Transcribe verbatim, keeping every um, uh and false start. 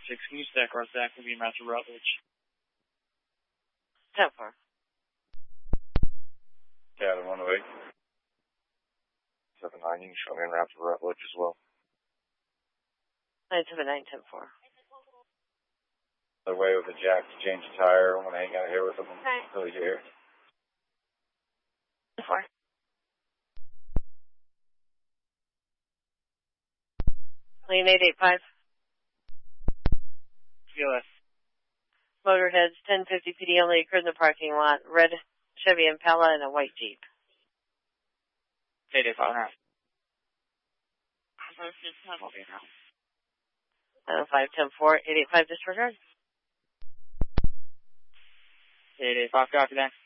six, can you stack our stack will be route to Rutledge? ten four. Cabin one oh eight. seven nine, you can show me en route to Rutledge as well. nine seven nine, ten four. The way with the jack to change the tire. I'm going to hang out here with them Okay. until you hear. ten four. Lane eight eight five. C L S. Motorheads, ten fifty P D only occurred in the parking lot. Red Chevy Impala and a white Jeep. eight eight five. nine oh five, ten four, eight eight five disregard. eight eight five, copy that.